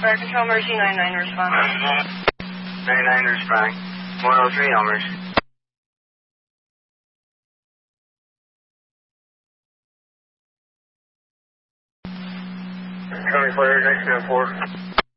Fire Control, Mercy 99 respond. 99 responding. 103 Elmers. County Fire, next 4.